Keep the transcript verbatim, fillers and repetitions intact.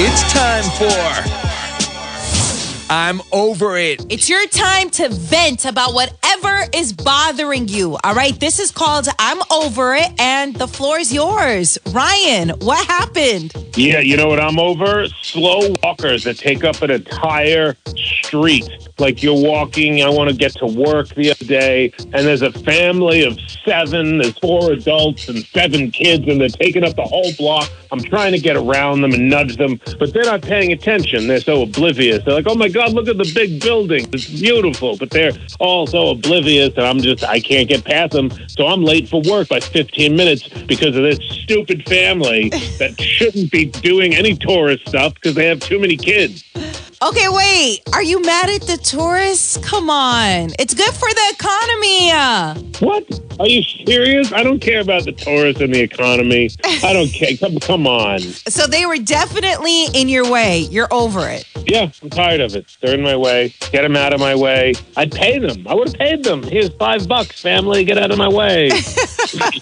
It's time for I'm Over It. It's your time to vent about whatever is bothering you. All right, this is called I'm Over It, and the floor is yours. Ryan, what happened? Yeah, you know what I'm over? Slow walkers that take up an entire street. Like you're walking, I want to get to work the other day, and there's a family of seven, there's four adults and seven kids, and they're taking up the whole block. I'm trying to get around them and nudge them, but they're not paying attention. They're so oblivious. They're like, oh my God, look at the big building. It's beautiful, but they're all so oblivious, and I'm just, I can't get past them. So I'm late for work by fifteen minutes because of this stupid family that shouldn't be doing any tourist stuff because they have too many kids. Okay, wait. Are you mad at the tourists? Come on. It's good for the economy. What? Are you serious? I don't care about the tourists and the economy. I don't care. Come, come on. So they were definitely in your way. You're over it. Yeah, I'm tired of it. They're in my way. Get them out of my way. I'd pay them. I would have paid them. Here's five bucks, family. Get out of my way.